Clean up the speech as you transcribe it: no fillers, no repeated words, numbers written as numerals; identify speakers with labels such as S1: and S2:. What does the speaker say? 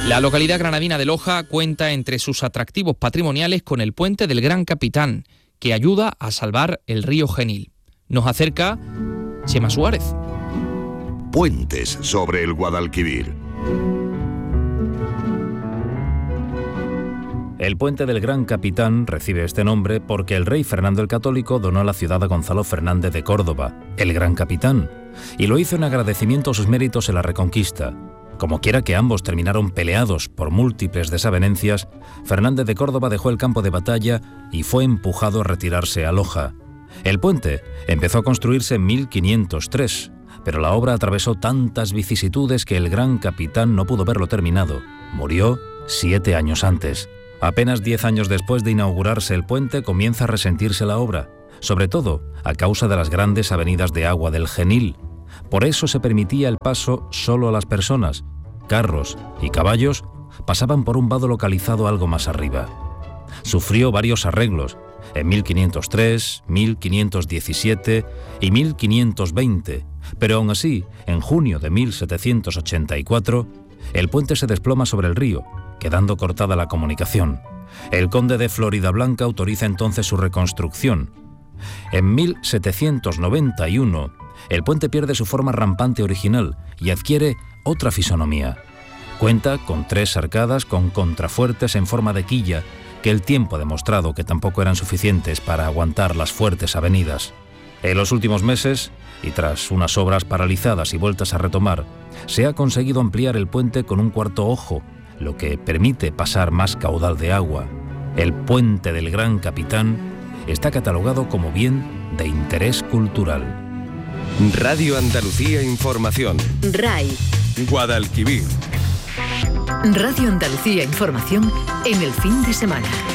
S1: La localidad granadina de Loja cuenta entre sus atractivos patrimoniales con el puente del Gran Capitán, que ayuda a salvar el río Genil. Nos acerca Chema Suárez.
S2: Puentes sobre el Guadalquivir.
S3: El puente del Gran Capitán recibe este nombre porque el rey Fernando el Católico donó la ciudad a Gonzalo Fernández de Córdoba, el Gran Capitán, y lo hizo en agradecimiento a sus méritos en la Reconquista. Como quiera que ambos terminaron peleados por múltiples desavenencias, Fernández de Córdoba dejó el campo de batalla y fue empujado a retirarse a Loja. El puente empezó a construirse en 1503, pero la obra atravesó tantas vicisitudes que el Gran Capitán no pudo verlo terminado. Murió 7 años antes. Apenas 10 años después de inaugurarse el puente comienza a resentirse la obra, sobre todo a causa de las grandes avenidas de agua del Genil. Por eso se permitía el paso solo a las personas. Carros y caballos pasaban por un vado localizado algo más arriba. Sufrió varios arreglos en 1503, 1517 y 1520, pero aún así, en junio de 1784, el puente se desploma sobre el río, quedando cortada la comunicación. El conde de Floridablanca autoriza entonces su reconstrucción. En 1791, el puente pierde su forma rampante original y adquiere otra fisonomía. Cuenta con 3 arcadas con contrafuertes en forma de quilla, que el tiempo ha demostrado que tampoco eran suficientes para aguantar las fuertes avenidas. En los últimos meses, y tras unas obras paralizadas y vueltas a retomar, se ha conseguido ampliar el puente con un cuarto ojo, lo que permite pasar más caudal de agua. El puente del Gran Capitán está catalogado como bien de interés cultural.
S4: Radio Andalucía Información.
S5: RAI.
S4: Guadalquivir.
S5: Radio Andalucía Información en el fin de semana.